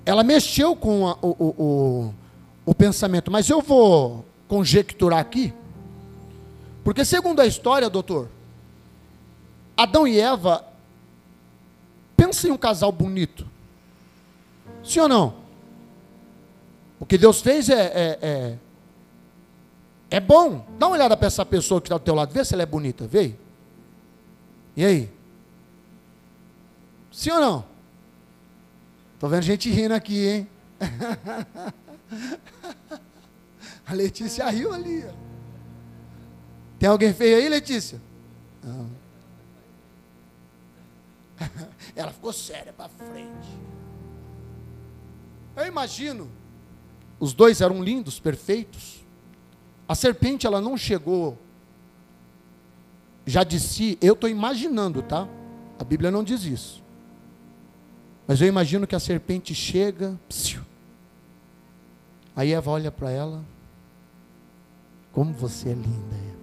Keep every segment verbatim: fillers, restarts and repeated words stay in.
ela mexeu com a, o, o, o, o pensamento, mas eu vou conjecturar aqui, porque segundo a história, doutor, Adão e Eva, pensa em um casal bonito, sim ou não? O que Deus fez é, é, é, é bom. Dá uma olhada para essa pessoa que está do teu lado, vê se ela é bonita, vê. E aí? Sim ou não? Estou vendo gente rindo aqui, hein? A Letícia riu ali. Tem alguém feio aí, Letícia? Não. Ela ficou séria para frente. Eu imagino, os dois eram lindos, perfeitos. A serpente, ela não chegou, já disse, eu estou imaginando, tá? A Bíblia não diz isso. Mas eu imagino que a serpente chega, psiu. Aí Eva olha para ela, como você é linda, Eva.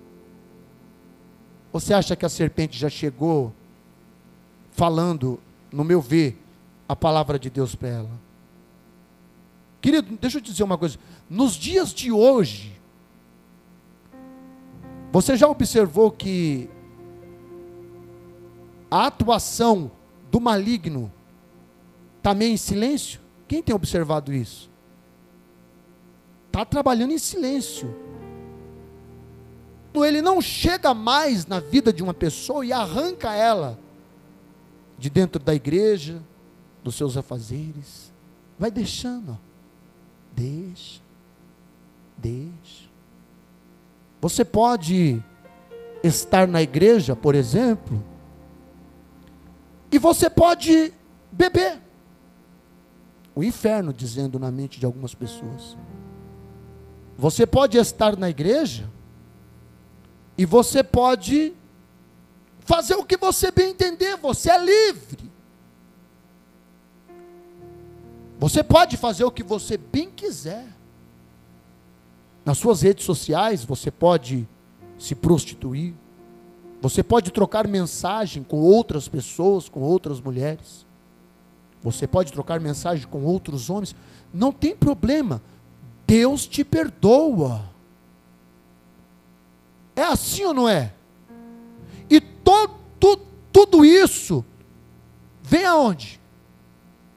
Você acha que a serpente já chegou falando, no meu ver, a palavra de Deus para ela? Querido, deixa eu te dizer uma coisa, nos dias de hoje, você já observou que a atuação do maligno está meio em silêncio? Quem tem observado isso? Está trabalhando em silêncio. Ele não chega mais na vida de uma pessoa e arranca ela de dentro da igreja, dos seus afazeres. Vai deixando, ó. Deixa, deixa. Você pode estar na igreja, por exemplo, e você pode beber. O inferno dizendo na mente de algumas pessoas. Você pode estar na igreja e você pode fazer o que você bem entender, você é livre. Você pode fazer o que você bem quiser. Nas suas redes sociais, você pode se prostituir. Você pode trocar mensagem com outras pessoas, com outras mulheres. Você pode trocar mensagem com outros homens. Não tem problema. Deus te perdoa. É assim ou não é? E todo, tudo isso vem aonde?